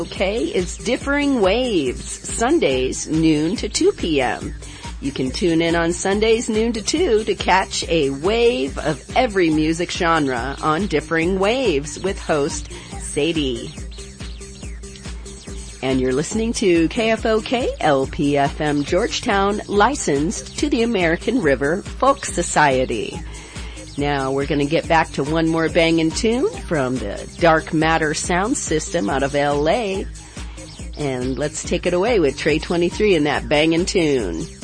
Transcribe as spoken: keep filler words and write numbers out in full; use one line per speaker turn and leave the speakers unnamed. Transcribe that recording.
Okay, it's Differing Waves, Sundays, noon to two p.m. You can tune in on Sundays, noon to two, to catch a wave of every music genre on Differing Waves with host Sadie. And you're listening to K F O K L P F M Georgetown, licensed to the American River Folk Society. Now we're going to get back to one more bangin' tune from the Dark Matter sound system out of L A. And let's take it away with Trey twenty-three and that bangin' tune.